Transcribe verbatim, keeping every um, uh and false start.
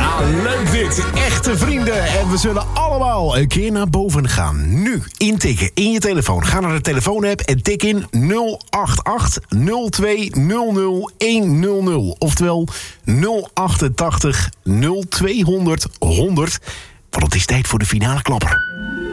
Ja, leuk dit. Echte vrienden. En we zullen allemaal een keer naar boven gaan. Nu intikken in je telefoon. Ga naar de telefoonapp en tik in nul acht acht nul twee nul nul een nul nul. Oftewel nul achtentachtig nul tweehonderd honderd. Want het is tijd voor de finale klapper.